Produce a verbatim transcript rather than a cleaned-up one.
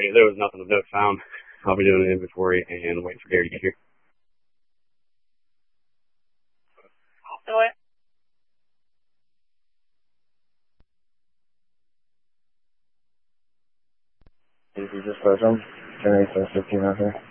there was nothing of note found. I'll be doing an inventory and waiting for Gary to get here. What? If you just put them, generate those fifteen out there.